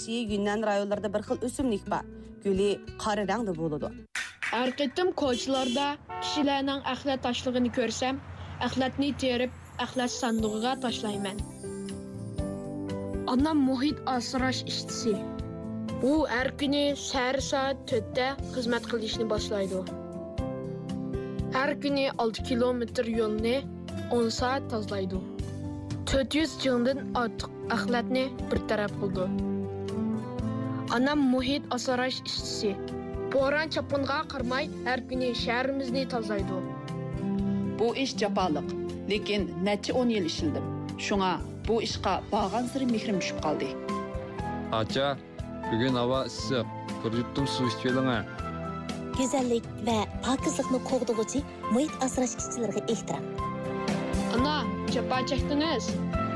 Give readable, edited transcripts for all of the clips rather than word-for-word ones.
Şanxi, Yunnan rayonlarında bir xil o'simlik bor. Guli qora rangda bo'ladi. Har qitim ko'chalarda kishilarning axlat tashlag'ini ko'rsam, axlatni terib, axlat sandig'iga tashlayman. Anam muhit asrash ishchisi. U har kuni sahar soat 4 da xizmat qilishni boshlaydi. Har kuni 6 kilometr yo'lni 10 soat tozalaydi. 400 jingdan ortiq axlatni bir taraf qildi. Anam muhit asrash ishchisi. Bo'ron chapinga qarmay har kuni shahrimizni tozalaydi. Bu ish jafoliq, lekin necha 10 yil ishildim. Shunga bu ishqa bag'an siri mehrim tushib qoldi. Acha, bugun havo issiq. Bir yuttum suv ichib oling. Güzellik ve pakizlikni qo'g'dug'uchi muhit asrash ishchilariga ehtirom. Ana, jafo chekdingiz.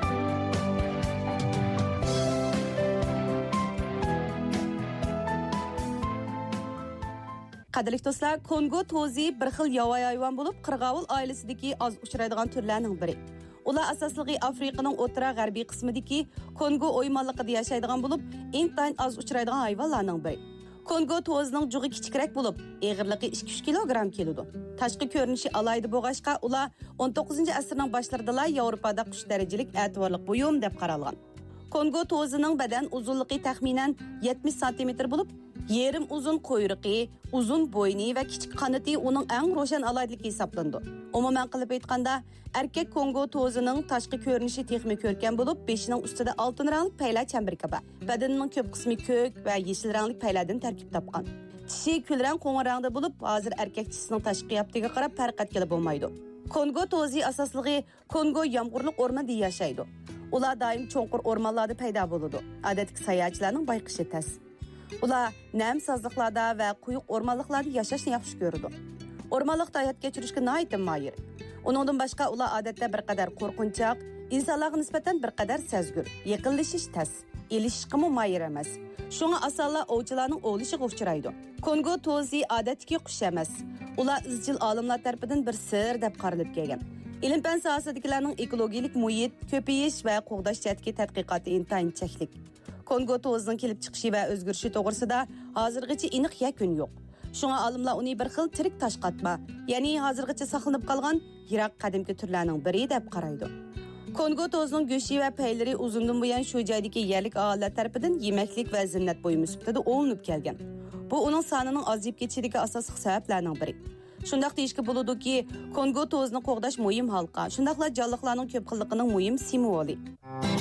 Qadrli do'stlar, Kongo to'zi bir xil yovvoyi hayvon bo'lib, qirg'ovul oilasidagi oz uchraydigan turlarning biri. Ular asosligi Afrikaning o'rta g'arbiy qismidagi Kongo o'ymonligida yashaydigan bo'lib, intayin oz uchraydigan hayvonlarning biri. Kongo to'zining jug'i kichikroq bo'lib, eg'irligi 2-3 kilogram keladi. Tashqi ko'rinishi alayda bo'lg'achqa, ular 19-asrning boshlarida Yevropada qush darajalik e'tiborli buyum deb qaralgan. Kongo to'zining badan uzunligi taxminan 70 cm bo'lib, yerim uzun quyruqi, uzun bo'yni va kichik qanoti uning eng ro'shan alaydaligi hisoblandi. Umuman qilib aytganda, erkak Kongo to'zining tashqi ko'rinishi texmi ko'rkam bo'lib, beshining ustida oltin rangli paylar chambirka bor. Badanining ko'p qismi ko'k va yeshil rangli paylardan tarkib topgan. Tishi kulrang qo'ng'ir rangda bo'lib, hozir erkak tishisining tashqi qiyofatiga qarab farq etgili bo'lmaydi. Kongo to'zi asosligi Kongo yomg'irli o'rmonda yashaydi. Ular doim cho'nqur o'rmonlarda paydo bo'ladi. Odatda sayohatchilarning bayqishi tas. Ular nam sazliqlarda va quyuq o'rmonliklarda yashashni yaxshi ko'radi. O'rmonlikda hayot kechirishga nihoyat moyil. Uningdan boshqa ular odatda bir qadar qo'rqinchoq, insonlarga nisbatan bir qadar sezgur, yaqinlashish tas, elishishga moyil emas. Shunga asonlar ovchilarning o'lishiga uchraydi. Kongo to'zi odatdagi qush emas. Ular izchil olimlar tomonidan bir sir deb qaralib kelgan. Ilm-fan sohasidagilarning ekologik muhit, ko'payish va qo'g'dash jihatiga tadqiqoti intayin cheklik. Kongo to'zining kelib chiqishi va o'zgarishi to'g'risida hozirgacha aniq yakun yo'q. Shunga olimlar uni bir xil tirik tashqatma, ya'ni hozirgacha saqlanib qolgan yiroq qadimgi turlarning biri deb qaraydi. Kongo to'zining go'shti va paylari uzundan buyon shu joydagi yerlik aholilar tomonidan yemaklik va zinnat buyumi sifatida olinib kelgan. Bu uning sonining ozayib ketishidagi asosiy sabablarning biri. Shundaq deyishga bo'ladiki, Kongo to'zini qo'g'dash muhim halqa, shundaqla jonliqlarning ko'p xilligining muhim simvoli.